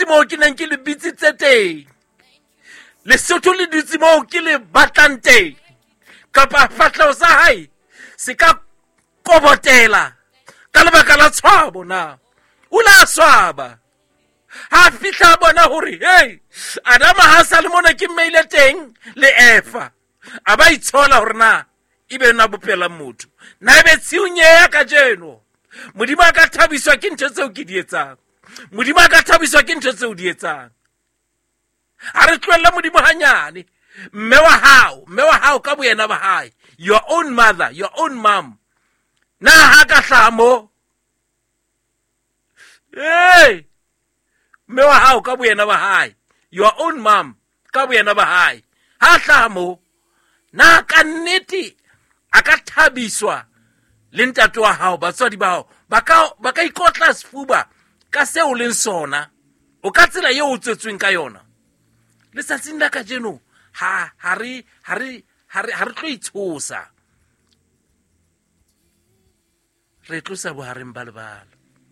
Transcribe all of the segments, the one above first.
dutse mo ke neng ke le bitsitse teng, Lesotho le dutse mo ke le batlang teng, kapa fatlao sa hae se ka kobotela ka lebaka la tshwabo na. O la swaba ha fihla bona hore hey Adama ha sa le mona ke mmeile teng le Eva a ba itshola hore na ibe na bopela motho na ebe tsiunyeya ka jeno. Modimo a ka thabiswa ke ntho tseo ke di etsang, Modimo a ka thabiswa ke ntho tseo di etsang. A re tlohella Modimo hanyane. Mme wa hao ka boyena ba hae, your own mother, your own mom, na ha ka hlamo hey mme wa hao ka boyena ba hae, your own mom ka boyena ba hae, ha hlamo na ka nnete a ka thabiswa le ntate wa hao, batswadi ba hao ba ka ikotla sefuba ka seo leng sona, o ka tsela eo o tswetsweng ka yona. Le tsatsing la ka jeno ha re tlo itshosa, re tlosa bohareng ba lebala,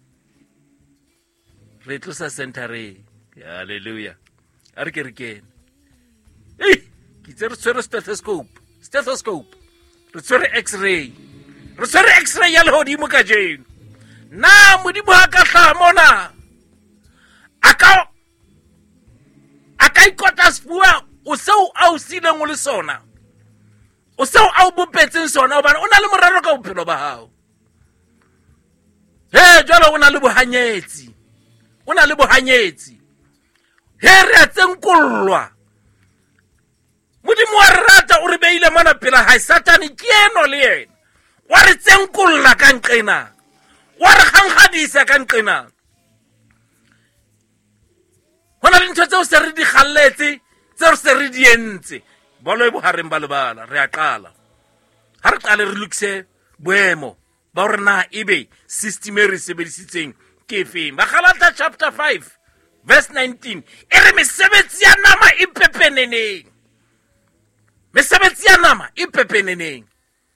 re tlosa centereng. Hallelujah. A re ke re kene ke tse re tshwere stethoscope, re tshwere x-ray ya lehodimo ka jeno. Na Modimo ha ka hlaha mona a ka ikota sefuwa o seo a o sileng o le sona, o seo a o bopetseng sona, hobane o na le morero ka bophelo ba hao. Jwale o na le bohanyetsi, re a tsenkollwa. Modimo wa re rata o re beile mona pela hae, Satane ke eno le yena wa re tsenkolla ka nqena, wa re kgankgadisa ka nqena. Hona le ntho tseo se re di kgalletse, tseo se re di entse. Bolo e bohareng ba lebala, re a qala. Ha re qale re lokise boemo ba hore na ebe system e re sebedisitseng ke efeng. Bakgalata chapter 5 verse 19 e re mesebetsi ya nama e pepeneneng. Mesebetsi ya nama e pepeneneng.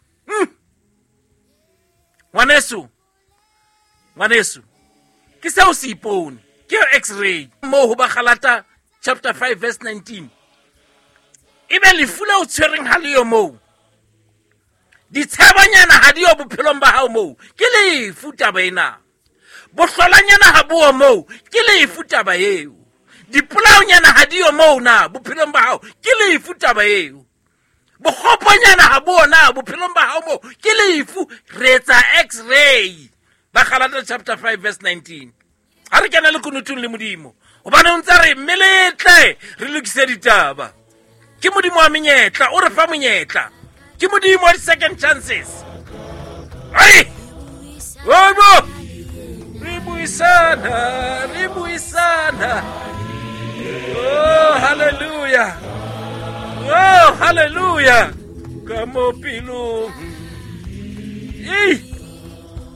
Ngwaneso, ke seo se ipone, ke x-ray mo ho Bakgalata chapter 5 verse 19. Ebe lefu le o tshwereng ha le yo moo, ditshebanyana ha di yo bophelong ba hao moo, ke lefu taba ena. Bohlolanyana ha buo moo, ke lefu taba eo. Dipolaonyana ha di yo moo na bophelong ba hao, ke lefu taba eo. Bokgoponyana ha buo na bophelong ba hao moo, ke lefu. Re etsa x-ray. Bakgalata chapter 5 verse 19. Ha re kena le kunutung le Modimo, hobane o ntse re meletle re lokise ditaba. Ke Modimo wa menyetla, o re fa monyetla. Ke Modimo wa second chances. Ai! Wobo! Ribuisana. Oh, hallelujah. Oh, hallelujah. Kamo pilong.